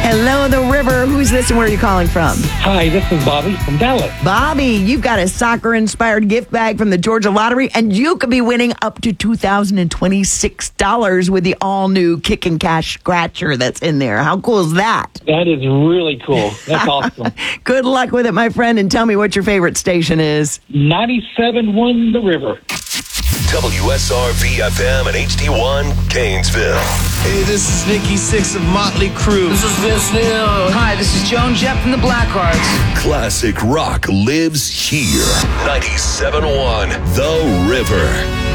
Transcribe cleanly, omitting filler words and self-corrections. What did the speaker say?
Hello, The River. Who's this and where are you calling from? Hi, this is Bobby from Dallas. Bobby, you've got a soccer-inspired gift bag from the Georgia Lottery, and you could be winning up to $2,026 with the all-new Kick and Cash Scratcher that's in there. How cool is that? That is really cool. That's awesome. Good luck with it, my friend, and tell me what your favorite station is. 97.1 The River. WSRV-FM and HD1 Gainesville. Hey, this is Nikki Sixx of Motley Crue. This is Vince Neil. Hi, this is Joan Jett from the Blackhearts. Classic rock lives here. 97.1 The River.